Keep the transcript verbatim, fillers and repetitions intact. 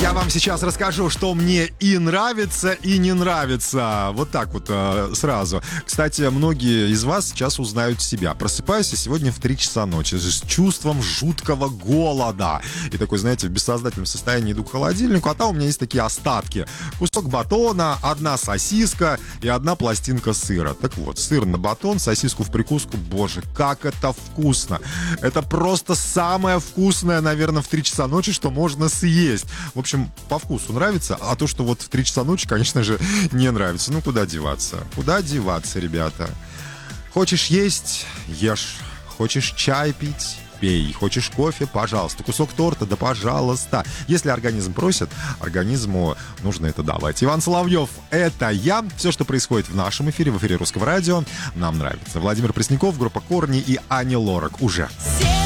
Я вам сейчас расскажу, что мне и нравится, и не нравится. Вот так вот э, сразу. Кстати, многие из вас сейчас узнают себя. Просыпаюсь я сегодня в три часа ночи с чувством жуткого голода. И такой, знаете, в бессознательном состоянии иду к холодильнику, а там у меня есть такие остатки. Кусок батона, одна сосиска и одна пластинка сыра. Так вот, сыр на батон, сосиску в прикуску. Боже, как это вкусно. Это просто самое вкусное, наверное, в три часа ночи, что можно съесть. В общем, по вкусу нравится, а то, что вот в три часа ночи, конечно же, не нравится. Ну, куда деваться? Куда деваться, ребята? Хочешь есть — ешь. Хочешь чай пить — пей. Хочешь кофе — пожалуйста. Кусок торта — да пожалуйста. Если организм просит, организму нужно это давать. Иван Соловьев — это я. Все, что происходит в нашем эфире, в эфире Русского радио, нам нравится. Владимир Пресняков, группа Корни и Ани Лорак уже.